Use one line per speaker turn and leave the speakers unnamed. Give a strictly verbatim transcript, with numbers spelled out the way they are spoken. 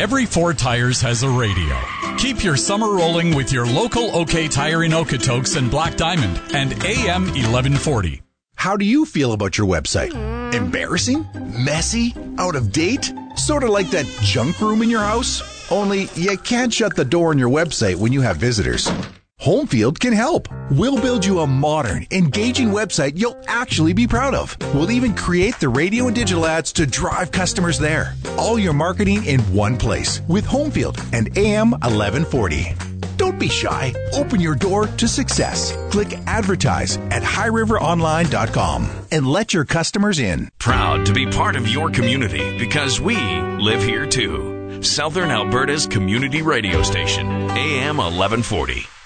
Every Ford Tires has a radio. Keep your summer rolling with your local OK Tire in Okotoks and Black Diamond and A M eleven forty.
How do you feel about your website? Embarrassing? Messy? Out of date? Sort of like that junk room in your house? Only you can't shut the door on your website when you have visitors. Homefield can help. We'll build you a modern, engaging website you'll actually be proud of. We'll even create the radio and digital ads to drive customers there. All your marketing in one place with Homefield and A M eleven forty. Don't be shy. Open your door to success. Click advertise at high river online dot com and let your customers in.
Proud to be part of your community because we live here too. Southern Alberta's community radio station, A M eleven forty.